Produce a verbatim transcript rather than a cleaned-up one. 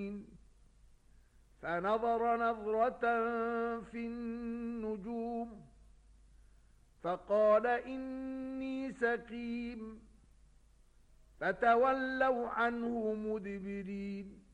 فنظر نظرة في النجوم فقال إني سقيم فتولوا عنه مدبرين